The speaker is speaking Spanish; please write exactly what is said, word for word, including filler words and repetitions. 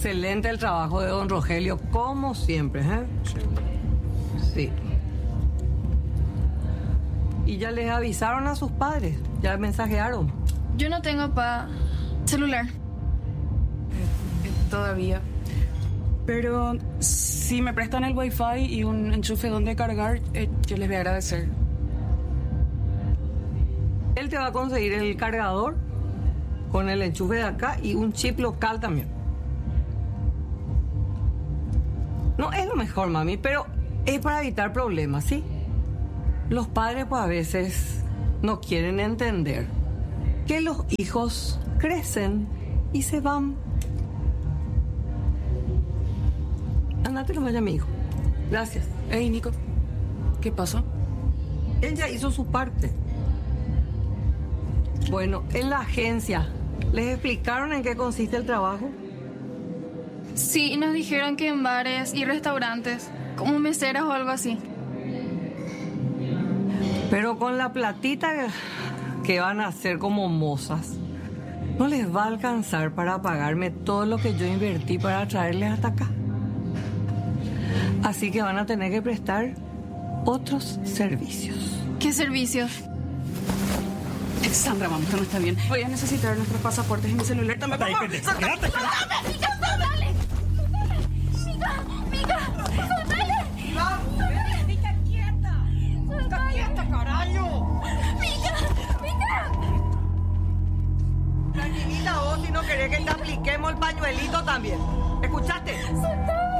Excelente el trabajo de don Rogelio, como siempre, ¿eh? Sí. ¿Y ya les avisaron a sus padres? ¿Ya mensajearon? Yo no tengo pa celular. Eh, eh, todavía. Pero si me prestan el wifi y un enchufe donde cargar, eh, yo les voy a agradecer. Él te va a conseguir el cargador con el enchufe de acá y un chip local también. No es lo mejor, mami, pero es para evitar problemas, ¿sí? Los padres pues a veces no quieren entender que los hijos crecen y se van. Andate, no vaya mi hijo. Gracias. Hey, Nico, ¿qué pasó? Él ya hizo su parte. Bueno, en la agencia, ¿les explicaron en qué consiste el trabajo? Sí, nos dijeron que en bares y restaurantes, como meseras o algo así. Pero con la platita que van a hacer como mozas, no les va a alcanzar para pagarme todo lo que yo invertí para traerles hasta acá. Así que van a tener que prestar otros servicios. ¿Qué servicios? Sandra, vamos, que no está bien. Voy a necesitar nuestros pasaportes y mi celular también. Quédate, quédate, quédate. ¡Soltale! ¡Mica! ¡Mica! ¡Soltale! ¡Mica, quieta! ¡Está quieta, carajo! ¡Mica! ¡Mica! Tranquilita vos, si no querés que te apliquemos el pañuelito también. ¿Escuchaste? ¡Soltame!